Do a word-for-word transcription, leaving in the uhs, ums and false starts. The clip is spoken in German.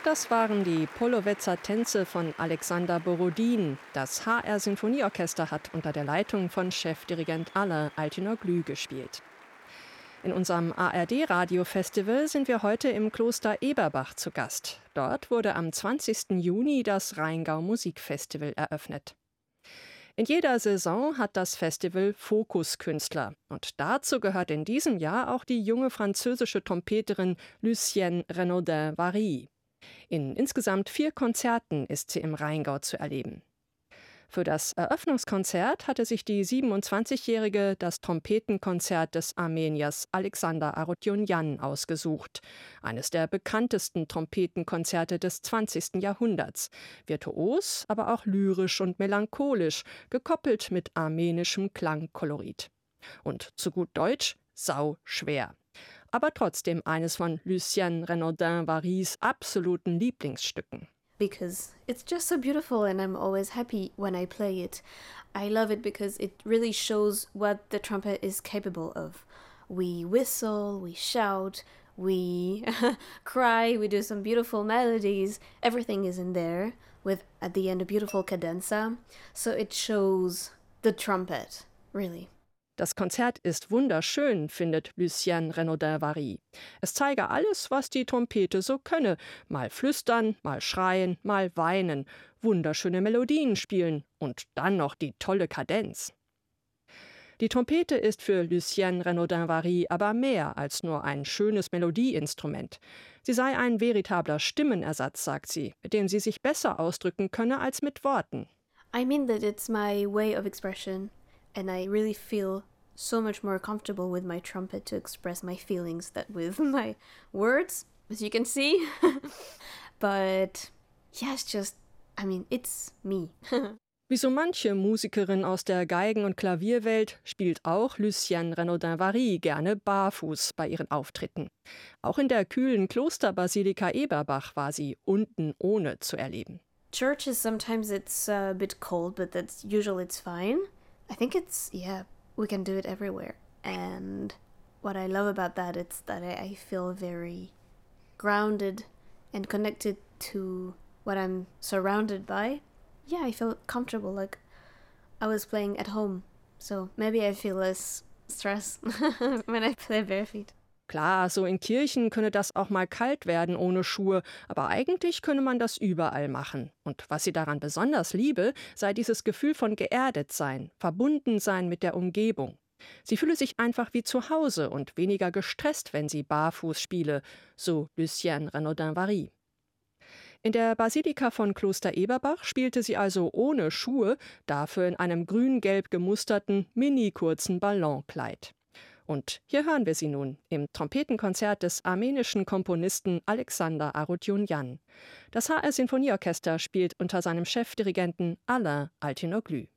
Das waren die Polovetzer-Tänze von Alexander Borodin. Das H R-Sinfonieorchester hat unter der Leitung von Chefdirigent Alain Altinoglu gespielt. In unserem A R D-Radio-Festival sind wir heute im Kloster Eberbach zu Gast. Dort wurde am zwanzigsten Juni das Rheingau-Musikfestival eröffnet. In jeder Saison hat das Festival Fokuskünstler. Und dazu gehört in diesem Jahr auch die junge französische Trompeterin Lucienne Renaudin-Vary. In insgesamt vier Konzerten ist sie im Rheingau zu erleben. Für das Eröffnungskonzert hatte sich die siebenundzwanzigjährige das Trompetenkonzert des Armeniers Alexander Arutjunjan ausgesucht. Eines der bekanntesten Trompetenkonzerte des zwanzigsten Jahrhunderts. Virtuos, aber auch lyrisch und melancholisch, gekoppelt mit armenischem Klangkolorit. Und zu gut Deutsch, sau schwer. Aber trotzdem eines von Lucienne Renaudin-Varys absoluten Lieblingsstücken. Because it's just so beautiful and I'm always happy when I play it. I love it because it really shows what the trumpet is capable of. We whistle, we shout, we cry, we do some beautiful melodies. Everything is in there with, at the end, a beautiful cadenza. So it shows the trumpet, really. Das Konzert ist wunderschön, findet Lucienne Renaudin-Vary. Es zeige alles, was die Trompete so könne. Mal flüstern, mal schreien, mal weinen, wunderschöne Melodien spielen und dann noch die tolle Kadenz. Die Trompete ist für Lucienne Renaudin-Vary aber mehr als nur ein schönes Melodieinstrument. Sie sei ein veritabler Stimmenersatz, sagt sie, mit dem sie sich besser ausdrücken könne als mit Worten. I mean that it's my way of expression. And I really feel so much more comfortable with my trumpet to express my feelings than with my words, as you can see. But yeah, it's just, I mean, it's me. Wie so manche Musikerin aus der Geigen- und Klavierwelt spielt auch Lucienne Renaudin-Vary gerne barfuß bei ihren Auftritten. Auch in der kühlen Klosterbasilika Eberbach war sie unten ohne zu erleben. Churches, sometimes it's a bit cold, but that's usually it's fine. I think it's, yeah, we can do it everywhere. And what I love about that is that I, I feel very grounded and connected to what I'm surrounded by. Yeah, I feel comfortable, like I was playing at home. So maybe I feel less stress when I play bare feet. Klar, so in Kirchen könne das auch mal kalt werden ohne Schuhe, aber eigentlich könne man das überall machen. Und was sie daran besonders liebe, sei dieses Gefühl von geerdet sein, verbunden sein mit der Umgebung. Sie fühle sich einfach wie zu Hause und weniger gestresst, wenn sie barfuß spiele, so Lucienne Renaudin-Vary. In der Basilika von Kloster Eberbach spielte sie also ohne Schuhe, dafür in einem grün-gelb gemusterten, mini-kurzen Ballonkleid. Und hier hören wir sie nun im Trompetenkonzert des armenischen Komponisten Alexander Arutjunjan. Das H R-Sinfonieorchester spielt unter seinem Chefdirigenten Alain Altinoglu.